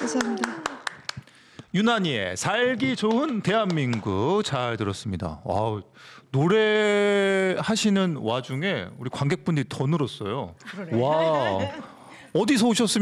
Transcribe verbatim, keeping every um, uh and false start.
감사합니다. 유난히의 살기 좋은 대한민국 잘 들었습니다. 와우, 노래 하시는 와중에 우리 관객분들이 더 늘었어요. 와, 어디서 오셨습니까?